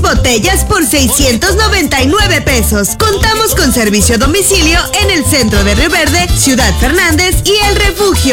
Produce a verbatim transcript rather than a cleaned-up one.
botellas por seiscientos noventa y nueve pesos. Contamos con servicio a domicilio en el centro de Río Verde, Ciudad Fernández y El Refugio.